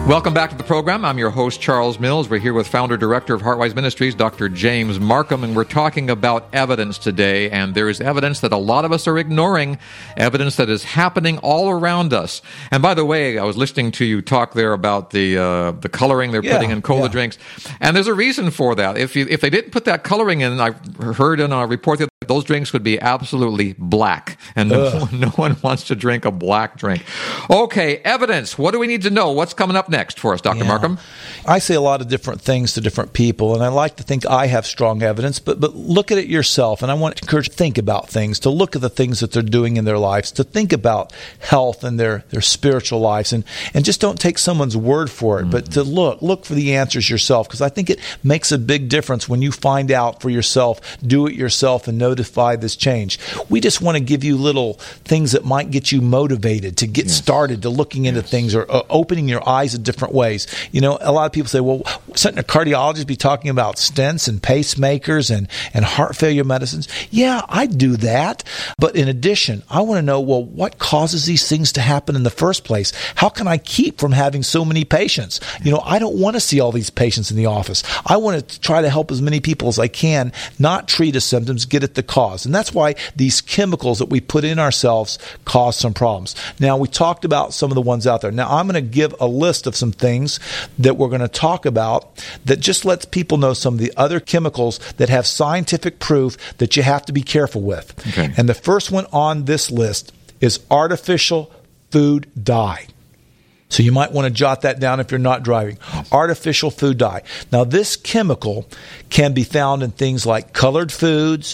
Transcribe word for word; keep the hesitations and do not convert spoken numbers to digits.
Welcome back to the program. I'm your host, Charles Mills. We're here with founder director of Heartwise Ministries, Doctor James Marcum, and we're talking about evidence today. And there is evidence that a lot of us are ignoring, evidence that is happening all around us. And by the way, I was listening to you talk there about the uh, the coloring they're yeah, putting in cola yeah. drinks, and there's a reason for that. If you if they didn't put that coloring in, I heard in a report that those drinks would be absolutely black, and no one, no one wants to drink a black drink. Okay, evidence. What do we need to know? What's coming up next for us, Doctor Yeah. Marcum? I say a lot of different things to different people, and I like to think I have strong evidence, but but look at it yourself, and I want to encourage you to think about things, to look at the things that they're doing in their lives, to think about health and their, their spiritual lives, and, and just don't take someone's word for it, mm-hmm. but to look, look for the answers yourself, because I think it makes a big difference when you find out for yourself, do it yourself, and notify this change. We just want to give you little things that might get you motivated to get yes. started, to looking into yes. things, or uh, opening your eyes in different ways. You know, a lot of people say, well, shouldn't a cardiologist be talking about stents and pacemakers and, and heart failure medicines? Yeah, I do that. But in addition, I want to know, well, what causes these things to happen in the first place? How can I keep from having so many patients? You know, I don't want to see all these patients in the office. I want to try to help as many people as I can, not treat a symptoms, get at the cause. And that's why these chemicals that we put in ourselves cause some problems. Now, we talked about some of the ones out there. Now, I'm going to give a list of some things that we're going to talk about that just lets people know some of the other chemicals that have scientific proof that you have to be careful with. Okay. And the first one on this list is artificial food dye. So you might want to jot that down if you're not driving. Artificial food dye. Now, this chemical can be found in things like colored foods,